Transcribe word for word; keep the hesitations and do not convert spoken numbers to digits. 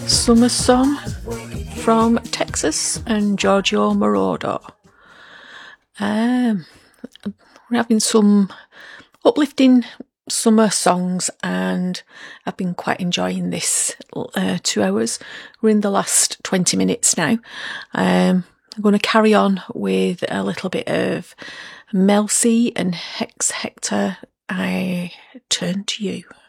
Summer Song from Texas and Giorgio Moroder. Um, we're having some uplifting summer songs and I've been quite enjoying this uh, two hours. We're in the last twenty minutes now. Um, I'm going to carry on with a little bit of Mel C and Hex Hector. I Turn to You.